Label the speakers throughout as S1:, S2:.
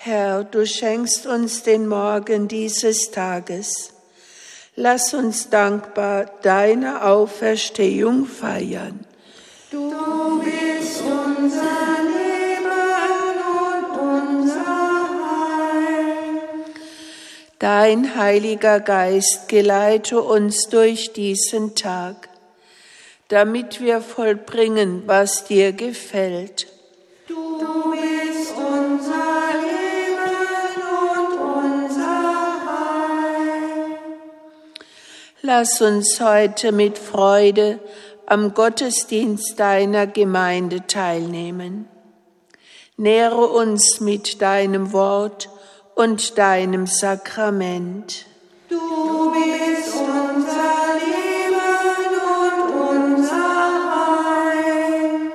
S1: Herr, du schenkst uns den Morgen dieses Tages. Lass uns dankbar deine Auferstehung feiern.
S2: Du bist unser Leben und unser Heil.
S1: Dein Heiliger Geist geleite uns durch diesen Tag, damit wir vollbringen, was dir gefällt.
S2: Du bist unser Leben und unser Heil.
S1: Lass uns heute mit Freude am Gottesdienst deiner Gemeinde teilnehmen. Nähre uns mit deinem Wort und deinem Sakrament.
S2: Du bist unser Leben und unser Heil.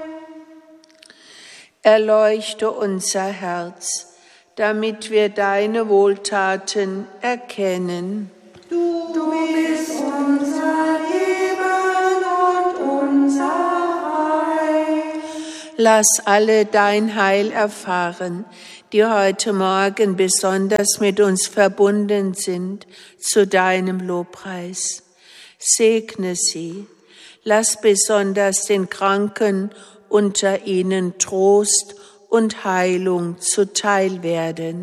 S1: Erleuchte unser Herz, damit wir deine Wohltaten erkennen.
S2: Du bist unser Leben und unser Heil.
S1: Lass alle dein Heil erfahren, die heute Morgen besonders mit uns verbunden sind, zu deinem Lobpreis. Segne sie. Lass besonders den Kranken unter ihnen Trost und Heilung zuteil werden.